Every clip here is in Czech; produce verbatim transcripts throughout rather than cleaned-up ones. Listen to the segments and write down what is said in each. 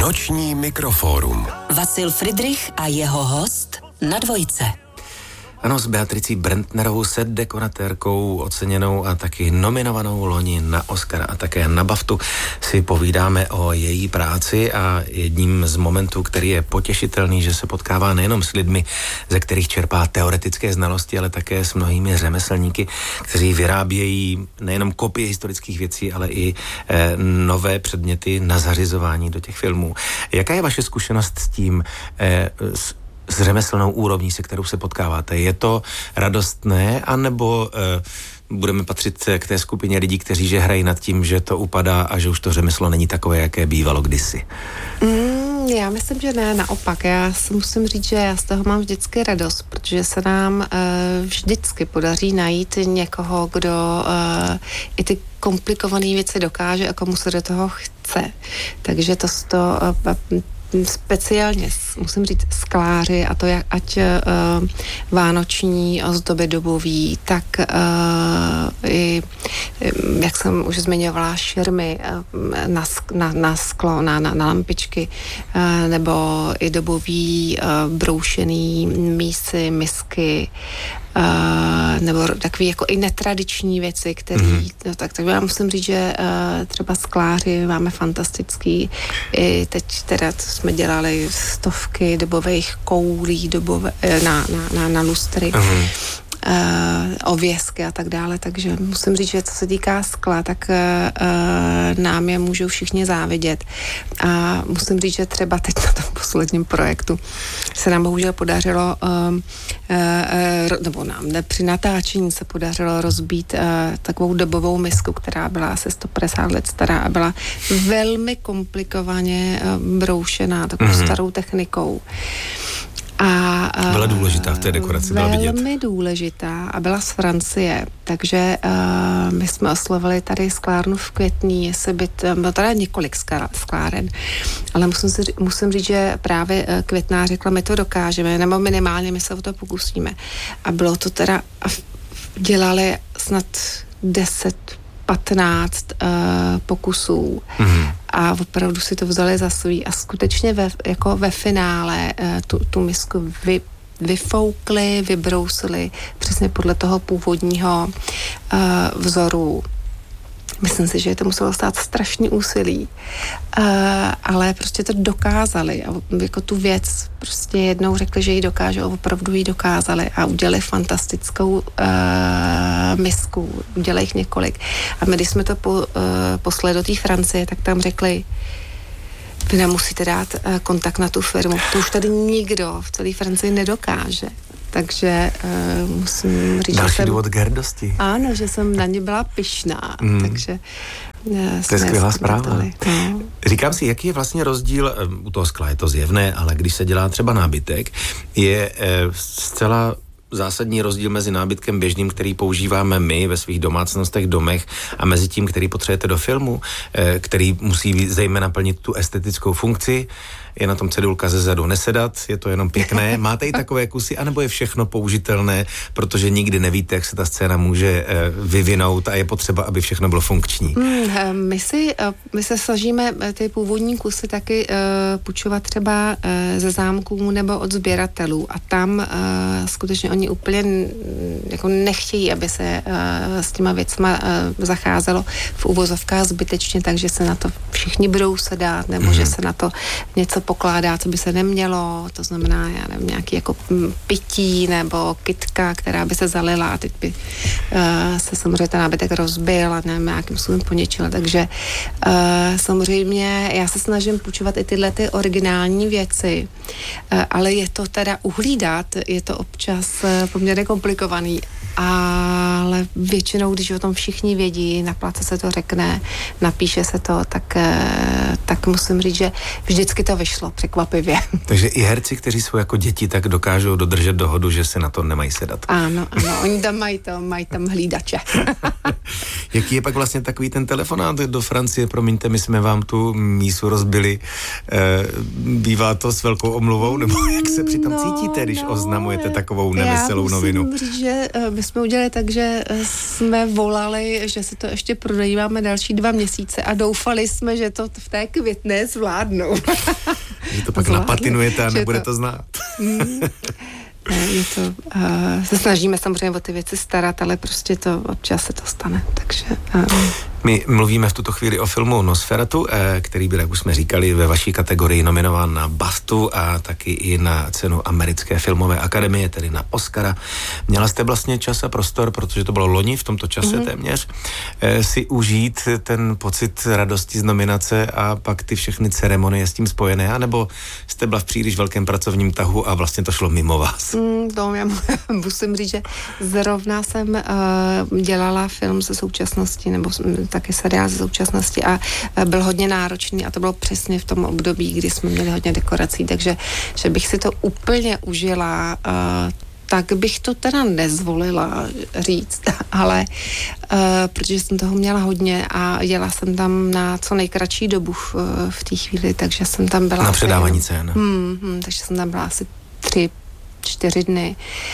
Noční mikrofórum. Vasil Fridrich a jeho host na dvojce. Ano, s Beatricí Brentnerovou, set dekoratérkou, oceněnou a taky nominovanou loni na Oscara a také na Baftu, si povídáme o její práci a jedním z momentů, který je potěšitelný, že se potkává nejenom s lidmi, ze kterých čerpá teoretické znalosti, ale také s mnohými řemeslníky, kteří vyrábějí nejenom kopie historických věcí, ale i eh, nové předměty na zařizování do těch filmů. Jaká je vaše zkušenost s tím, eh, s s řemeslnou úrovní, se kterou se potkáváte? Je to radostné, anebo e, budeme patřit k té skupině lidí, kteří že hrají nad tím, že to upadá a že už to řemeslo není takové, jaké bývalo kdysi? Mm, já myslím, že ne, naopak. Já si musím říct, že já z toho mám vždycky radost, protože se nám e, vždycky podaří najít někoho, kdo e, i ty komplikované věci dokáže a komu se do toho chce. Takže to z toho e, speciálně, musím říct, skláři, a to jak, ať uh, vánoční ozdoby dobový, tak uh, i, jak jsem už zmiňovala, širmy uh, na, na, na sklo, na, na, na lampičky, uh, nebo i dobový uh, broušený mísy, misky, Uh, nebo takový jako i netradiční věci, které, mm-hmm. no, tak, tak já musím říct, že uh, třeba skláři máme fantastický, i teď teda jsme dělali stovky dobových koulí dobové, na, na, na, na lustry, mm-hmm. Uh, ovězky a tak dále, takže musím říct, že co se týká skla, tak uh, nám je můžou všichni závidět a musím říct, že třeba teď na tom posledním projektu se nám bohužel podařilo uh, uh, nebo nám ne, při natáčení se podařilo rozbít uh, takovou dobovou misku, která byla asi sto padesát let stará a byla velmi komplikovaně uh, broušená takovou mm-hmm. starou technikou. A, byla důležitá v té dekoraci, byla vidět. Velmi důležitá a byla z Francie, takže uh, my jsme oslovili tady sklárnu v Květný, jestli by, bylo tady několik skláren, ale musím, si, musím říct, že právě Květná řekla, my to dokážeme, nebo minimálně my se o to pokusíme. A bylo to teda, dělali snad deset patnáct uh, pokusů mm-hmm. a opravdu si to vzali za svý a skutečně ve, jako ve finále uh, tu, tu misku vy, vyfoukli, vybrousili přesně podle toho původního uh, vzoru. Myslím si, že to muselo stát strašný úsilí, uh, ale prostě to dokázali a jako tu věc prostě jednou řekli, že ji dokážou, opravdu ji dokázali a udělali fantastickou uh, misku, udělali jich několik. A my, když jsme to po, uh, poslali do té Francie, tak tam řekli, vy nám musíte dát uh, kontakt na tu firmu, to už tady nikdo v celé Francii nedokáže. Takže uh, musím říct, další že jsem, důvod k hrdosti. Ano, že jsem na ně byla pyšná, mm. takže uh, to je skvělá zpráva. No. Říkám si, jaký je vlastně rozdíl, u toho skla je to zjevné, ale když se dělá třeba nábytek, je eh, zcela zásadní rozdíl mezi nábytkem běžným, který používáme my ve svých domácnostech, domech a mezi tím, který potřebujete do filmu, eh, který musí zejména plnit tu estetickou funkci. Je na tom cedulka ze zadu nesedat, je to jenom pěkné. Máte i takové kusy, anebo je všechno použitelné, protože nikdy nevíte, jak se ta scéna může eh, vyvinout a je potřeba, aby všechno bylo funkční. Mm, my, si, my se snažíme ty původní kusy taky uh, půjčovat třeba uh, ze zámků nebo od sběratelů a tam uh, skutečně oni úplně jako nechtějí, aby se uh, s těma věcma uh, zacházelo v uvozovkách zbytečně, takže se na to všichni budou se dát, nebo mm. že se na to něco pokládá, co by se nemělo, to znamená, já nevím, nějaký jako pití nebo kytka, která by se zalila a teď by uh, se samozřejmě ten nábytek rozbil a nevím, nějakým způsobem poničil, takže uh, samozřejmě já se snažím půjčovat i tyhle ty originální věci, uh, ale je to teda uhlídat, je to občas uh, poměrně komplikovaný, ale většinou, když o tom všichni vědí, na place se to řekne, napíše se to, tak, tak musím říct, že vždycky to vyšlo překvapivě. Takže i herci, kteří jsou jako děti, tak dokážou dodržet dohodu, že se na to nemají sedat. Ano, ano, oni tam mají to, mají tam hlídače. Jaký je pak vlastně takový ten telefonát do Francie? Promiňte, my jsme vám tu mísu rozbili. E, bývá to s velkou omluvou? Nebo jak se přitom no, cítíte, když no, oznamujete takovou neveselou novinu? Já musím říct, že my jsme udělali tak, že jsme volali, že si to ještě prodajíváme další dva měsíce a doufali jsme, že to v té Květné zvládnou. Že to pak Zvládli, napatinujete a nebude to, to znát. Mm, je to, uh, se snažíme samozřejmě o ty věci starat, ale prostě to občas se to stane, takže... Uh, My mluvíme v tuto chvíli o filmu Nosferatu, který byl, jak už jsme říkali, ve vaší kategorii nominován na BAFTu a taky i na cenu Americké filmové akademie, tedy na Oscara. Měla jste vlastně čas a prostor, protože to bylo loni v tomto čase mm-hmm. téměř, si užít ten pocit radosti z nominace a pak ty všechny ceremonie s tím spojené, anebo jste byla v příliš velkém pracovním tahu a vlastně to šlo mimo vás? Mm, to já musím říct, že zrovna jsem uh, dělala film ze současnosti, nebo taky seriál ze současnosti a byl hodně náročný a to bylo přesně v tom období, kdy jsme měli hodně dekorací, takže že bych si to úplně užila, uh, tak bych to teda nezvolila říct, ale uh, protože jsem toho měla hodně a jela jsem tam na co nejkratší dobu v, v té chvíli, takže jsem tam byla... Na předávání cen. Hmm, hmm, takže jsem tam byla asi tři čtyři dny,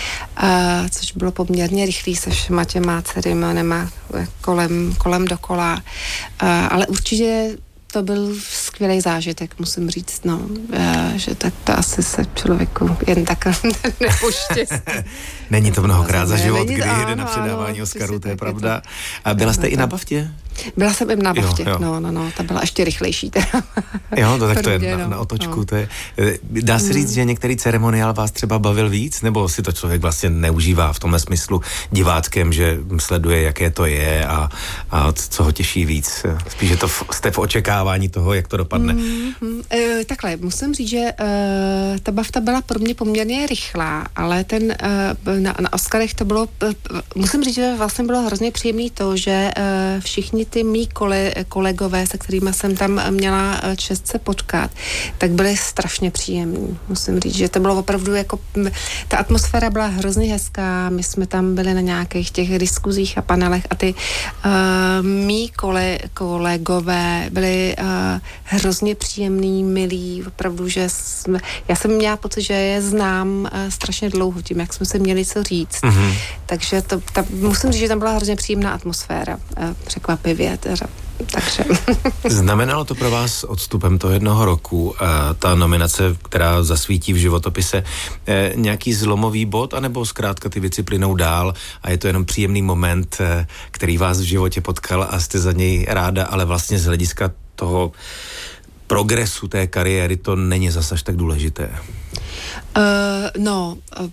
uh, což bylo poměrně rychlý se všema těma ceremoniema kolem, kolem dokola, uh, ale určitě to byl skvělý zážitek, musím říct, no, uh, že tak to asi se člověku jen tak nepoštěstí. Není to mnohokrát za život, kdy jede na předávání Oscarů, to je pravda. A byla jste i na BAFtě? Byla jsem i na BAFtě, jo, jo. no, no, no, ta byla ještě rychlejší teda. Jo, to tak to je na, na otočku, no. To je, dá se říct, že některý ceremoniál vás třeba bavil víc, nebo si to člověk vlastně neužívá v tomhle smyslu diváckém, že sleduje, jaké to je a, a co ho těší víc? Spíš, že to v, jste v očekávání toho, jak to dopadne. Mm-hmm. E, takhle, musím říct, že e, ta BAFTA byla pro mě poměrně rychlá, ale ten e, na, na Oscarech to bylo, e, musím říct, že vlastně bylo hrozně příjemný to, že e, všichni ty mý kole, kolegové, se kterými jsem tam měla čest se potkat, tak byly strašně příjemní. Musím říct, že to bylo opravdu jako, ta atmosféra byla hrozně hezká, my jsme tam byli na nějakých těch diskuzích a panelech a ty uh, mý kole, kolegové byli uh, hrozně příjemný, milí, opravdu, že jsme, já jsem měla pocit, že je znám uh, strašně dlouho tím, jak jsme se měli co říct. Mm-hmm. Takže to, ta, musím říct, že tam byla hrozně příjemná atmosféra, uh, překvapivě. Teda. Takže. Znamenalo to pro vás odstupem toho jednoho roku a ta nominace, která zasvítí v životopise, eh, nějaký zlomový bod, anebo zkrátka ty věci plynou dál a je to jenom příjemný moment, eh, který vás v životě potkal a jste za něj ráda, ale vlastně z hlediska toho progresu té kariéry to není zas až tak důležité? Uh, no, uh,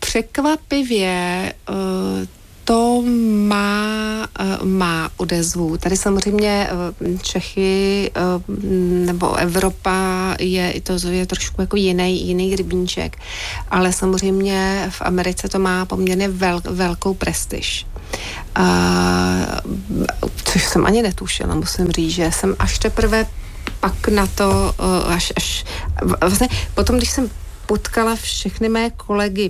překvapivě uh, to má, má odezvu. Tady samozřejmě Čechy nebo Evropa je, to je trošku jako jiný, jiný rybníček, ale samozřejmě v Americe to má poměrně vel, velkou prestiž. A, což jsem ani netušila, musím říct, že jsem až teprve pak na to, až, až vlastně potom, když jsem potkala všechny mé kolegy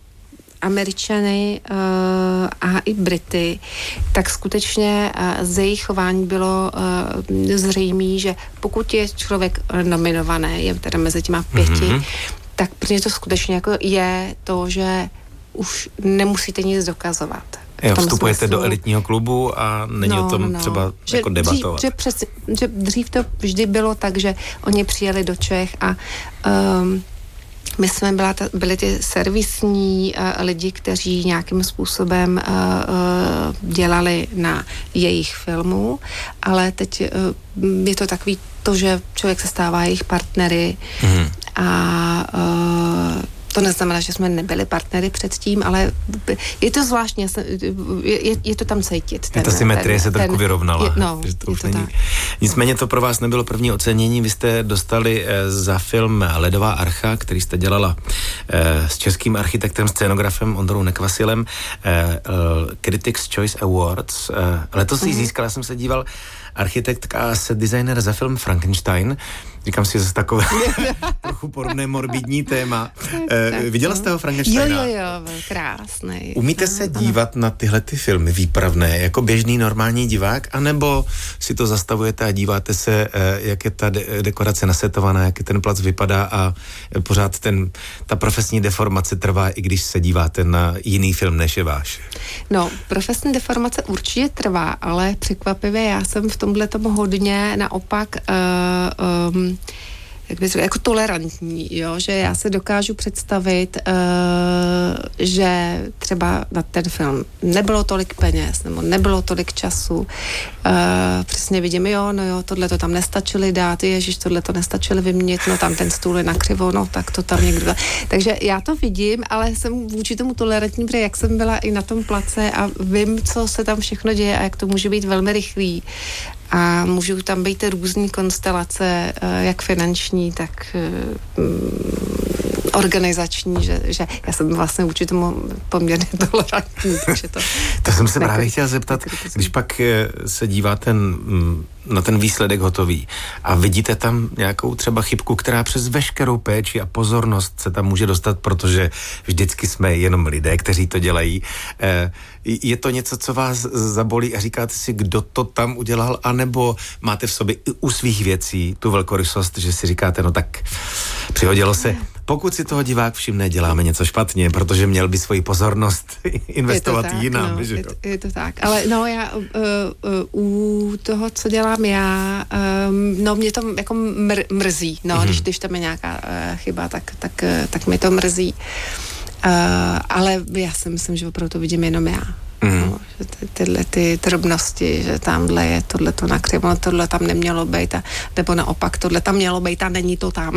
Američany uh, a i Brity, tak skutečně uh, z jejich chování bylo uh, zřejmé, že pokud je člověk nominovaný, je teda mezi těma pěti, mm-hmm. tak pro ně to skutečně jako je to, že už nemusíte nic dokazovat. Jo, vstupujete smyslu. Do elitního klubu a není no, o tom no. třeba že jako debatovat. Dřív, že, přes, že dřív to vždy bylo tak, že oni přijeli do Čech a um, my jsme byla ta, byli ty servisní uh, lidi, kteří nějakým způsobem uh, uh, dělali na jejich filmu, ale teď uh, je to takový to, že člověk se stává jejich partnery mm. a uh, to neznamená, že jsme nebyli partnery předtím, ale je to zvláštně, je, je to tam cítit. Ten, ta symetrie ten, se trochu vyrovnala. Je, no, že to je už to není. tak. Nicméně to pro vás nebylo první ocenění, vy jste dostali eh, za film Ledová archa, který jste dělala eh, s českým architektem, scénografem Ondrou Nekvasilem, eh, Critics' Choice Awards. Eh, letos ji mm-hmm. získala, jsem se díval, architektka a set designer za film Frankenstein. Říkám si, že zase takové trochu podobné morbidní téma. E, viděla jste ho, Frankensteina? Jo, jo, jo, byl krásný. Umíte ano, se dívat ano. na tyhle ty filmy výpravné jako běžný normální divák, anebo si to zastavujete a díváte se, jak je ta de- dekorace nasetovaná, jak ten plac vypadá a pořád ten, ta profesní deformace trvá, i když se díváte na jiný film, než je váš? No, profesní deformace určitě trvá, ale překvapivě já jsem v tomhle tomu hodně naopak uh, um, jak bych řekla, jako tolerantní, jo? Že já se dokážu představit, uh, že třeba na ten film nebylo tolik peněz, nebo nebylo tolik času. Uh, přesně vidím, jo, no jo, tohle to tam nestačili dát, ježiš, tohle to nestačili vyměnit, no tam ten stůl je nakřivo, no tak to tam někdo. Takže já to vidím, ale jsem vůči tomu tolerantní, protože jak jsem byla i na tom place a vím, co se tam všechno děje a jak to může být velmi rychlý. A můžou tam být různý konstelace, jak finanční, tak organizační, že, že já jsem vlastně vůči tomu poměrně tolerantní, takže to... To jsem se právě chtěla zeptat, když pak se díváte na ten výsledek hotový a vidíte tam nějakou třeba chybku, která přes veškerou péči a pozornost se tam může dostat, protože vždycky jsme jenom lidé, kteří to dělají. Je to něco, co vás zabolí a říkáte si, kdo to tam udělal, anebo máte v sobě i u svých věcí tu velkorysost, že si říkáte, no tak přihodilo se. Pokud si toho divák všimne, děláme něco špatně, protože měl by svoji pozornost investovat tak, jinam. No, že je, to, je to tak. Ale no já uh, uh, u toho, co dělám já, um, no mě to jako mr, mrzí. No, mm-hmm. když, když tam je nějaká uh, chyba, tak, tak, uh, tak mi to mrzí. Uh, ale já si myslím, že opravdu to vidím jenom já. Mm. No, že ty, tyhle ty drobnosti, že tamhle je tohle to nakřivo, tohle tam nemělo být, a, nebo naopak, tohle tam mělo být a není to tam.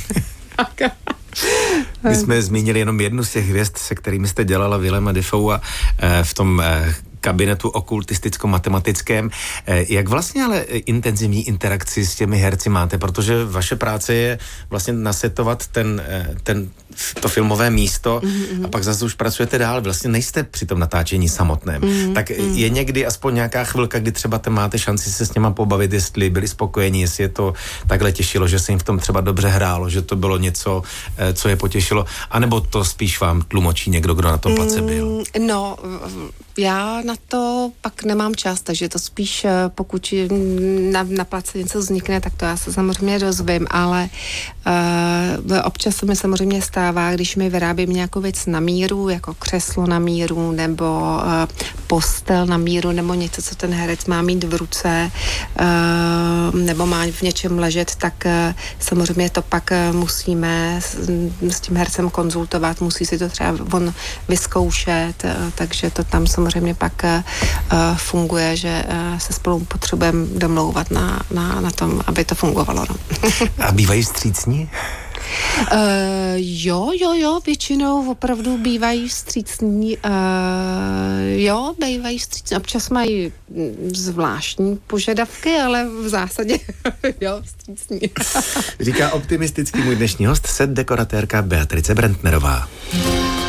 My jsme zmínili jenom jednu z těch hvězd, se kterými jste dělala Willema Dafoe a e, v tom e, kabinetu okultisticko-matematickém. E, jak vlastně ale intenzivní interakci s těmi herci máte? Protože vaše práce je vlastně nasetovat ten, ten, to filmové místo mm-hmm. a pak zase už pracujete dál. Vlastně nejste při tom natáčení samotném. Mm-hmm. Tak je někdy aspoň nějaká chvilka, kdy třeba te máte šanci se s něma pobavit, jestli byli spokojení, jestli je to takhle těšilo, že se jim v tom třeba dobře hrálo, že to bylo něco, co je potěšilo, anebo to spíš vám tlumočí někdo, kdo na tom place byl? No, já na to pak nemám čas, takže to spíš, pokud na, na place něco vznikne, tak to já se samozřejmě dozvím, ale uh, občas se mi samozřejmě stává, když mi vyrábím nějakou věc na míru, jako křeslo na míru, nebo uh, postel na míru, nebo něco, co ten herec má mít v ruce, uh, nebo má v něčem ležet, tak uh, samozřejmě to pak uh, musíme s, s tím hercem konzultovat, musí si to třeba on vyzkoušet, uh, takže to tam samozřejmě pak uh, funguje, že uh, se spolu potřebujeme domlouvat na, na, na tom, aby to fungovalo. No. A bývají vstřícní? Uh, jo, jo, jo, většinou opravdu bývají vstřícní. Uh, jo, bývají vstřícní. Občas mají zvláštní požadavky, ale v zásadě jo, vstřícní. Říká optimistický můj dnešní host, set dekoratérka Beatrice Brentnerová.